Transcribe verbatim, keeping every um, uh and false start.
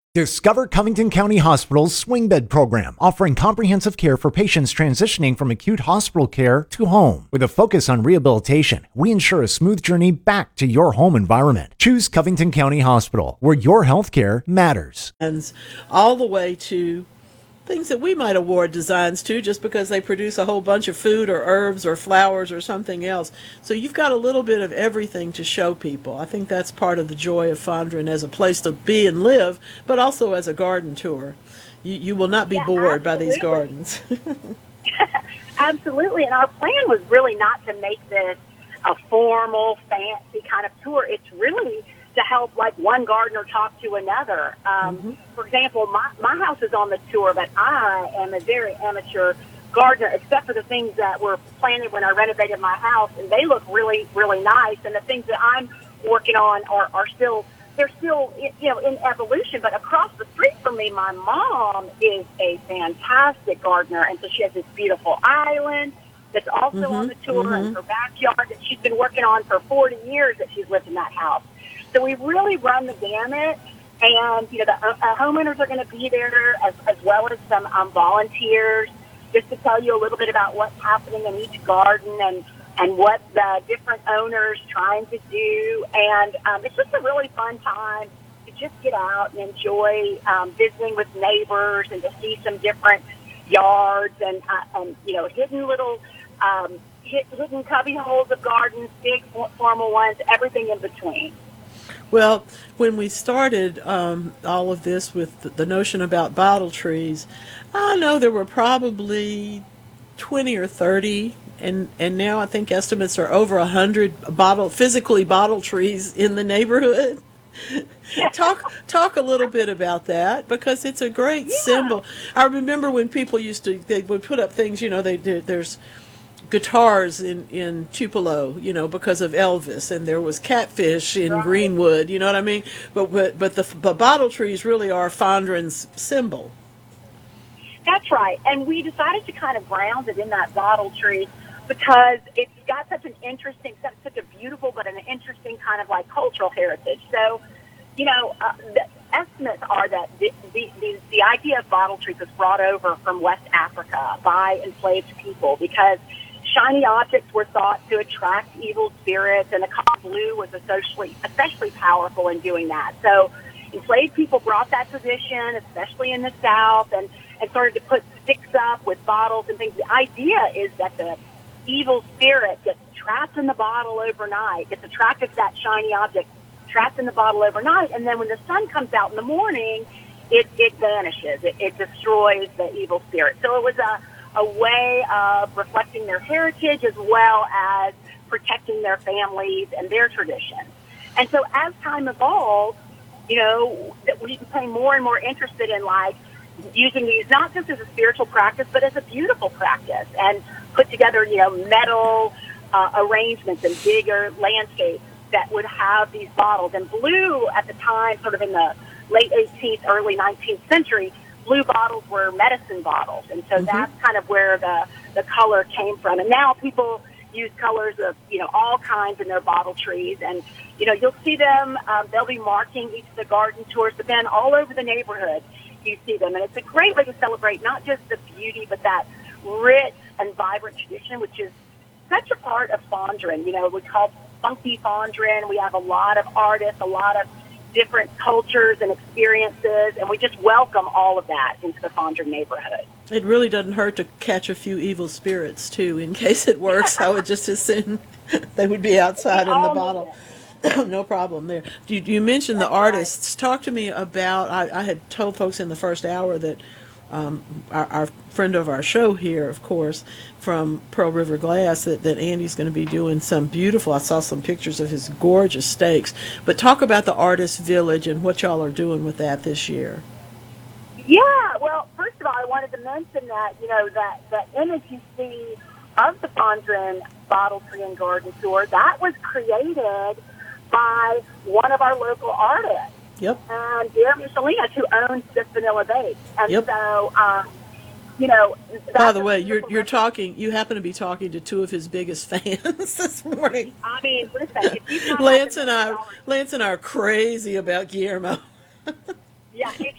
Discover Covington County Hospital's swing bed program, offering comprehensive care for patients transitioning from acute hospital care to home. With a focus on rehabilitation, we ensure a smooth journey back to your home environment. Choose Covington County Hospital, where your health care matters. And all the way to things that we might award designs to just because they produce a whole bunch of food or herbs or flowers or something else. So you've got a little bit of everything to show people. I think that's part of the joy of Fondren as a place to be and live, but also as a garden tour. You, you will not be Yeah, bored by these absolutely. gardens. Absolutely, and our plan was really not to make this a formal, fancy kind of tour. It's really to help, like, one gardener talk to another. Um, Mm-hmm. For example, my, my house is on the tour, but I am a very amateur gardener, except for the things that were planted when I renovated my house, and they look really, really nice. And the things that I'm working on are, are still, they're still, you know, in evolution. But across the street from me, my mom is a fantastic gardener, and so she has this beautiful island that's also Mm-hmm. on the tour, Mm-hmm. and her backyard that she's been working on for forty years that she's lived in that house. So we really run the gamut, and, you know, the uh, uh, homeowners are going to be there as, as well as some um, volunteers just to tell you a little bit about what's happening in each garden and, and what the different owners trying to do. And um, it's just a really fun time to just get out and enjoy um, visiting with neighbors and to see some different yards and, uh, and you know, hidden little um, hidden cubby holes of gardens, big formal ones, everything in between. Well, when we started um, all of this with the, the notion about bottle trees, I know there were probably twenty or thirty, and, and now I think estimates are over one hundred bottle, physically bottle trees in the neighborhood. talk talk a little bit about that, because it's a great Yeah. symbol. I remember when people used to, they would put up things, you know, they did, there's guitars in, in Tupelo, you know, because of Elvis, and there was catfish in Right. Greenwood, you know what I mean? But but, but the but bottle trees really are Fondren's symbol. That's right. And we decided to kind of ground it in that bottle tree because it's got such an interesting, such such a beautiful but an interesting kind of like cultural heritage. So, you know, uh, the estimates are that the, the, the, the idea of bottle trees was brought over from West Africa by enslaved people because shiny objects were thought to attract evil spirits, and the color blue was especially, especially powerful in doing that. So enslaved people brought that tradition, especially in the South, and, and started to put sticks up with bottles and things. The idea is that the evil spirit gets trapped in the bottle overnight, gets attracted to that shiny object, trapped in the bottle overnight, and then when the sun comes out in the morning, it, it vanishes. It, it destroys the evil spirit. So it was a a way of reflecting their heritage as well as protecting their families and their traditions. And so as time evolved, you know, that we became more and more interested in, like, using these not just as a spiritual practice, but as a beautiful practice, and put together, you know, metal uh, arrangements and bigger landscapes that would have these bottles. And blue at the time, sort of in the late eighteenth, early nineteenth century, blue bottles were medicine bottles, and so Mm-hmm. that's kind of where the, the color came from. And now people use colors of, you know, all kinds in their bottle trees, and, you know, you'll see them, um, they'll be marking each of the garden tours, but then all over the neighborhood you see them. And it's a great way to celebrate not just the beauty, but that rich and vibrant tradition, which is such a part of Fondren. You know, we call funky Fondren. We have a lot of artists, a lot of different cultures and experiences, and we just welcome all of that into the Fondren neighborhood. It really doesn't hurt to catch a few evil spirits too, in case it works. I would just as soon they would be outside in the all bottle. No problem there. You, you mentioned the That's right. artists. Talk to me about, I, I had told folks in the first hour that um, our, our friend of our show here, of course, from Pearl River Glass, that, that Andy's going to be doing some beautiful, I saw some pictures of his gorgeous steaks. But talk about the Artist Village and what y'all are doing with that this year. Yeah, well, first of all, I wanted to mention that, you know, that, that image you see of the Fondren Bottle Tree and Garden Tour, that was created by one of our local artists, Yep. um, Jeremy Salinas, who owns Just Vanilla Base. And Yep. so, um, you know, By that's the a way, you're beautiful you're record. talking. You happen to be talking to two of his biggest fans this morning. I mean, listen, if you come Lance up and I, Lance and I are crazy about Guillermo. yeah, if